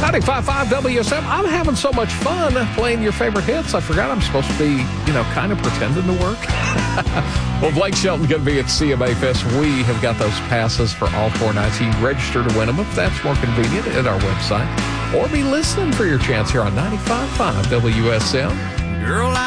95.5 WSM. I'm having so much fun playing your favorite hits. I forgot I'm supposed to be, kind of pretending to work. Well, Blake Shelton's going to be at CMA Fest. We have got those passes for all 4 nights. You can register to win them if that's more convenient at our website. Or be listening for your chance here on 95.5 WSM. Girl,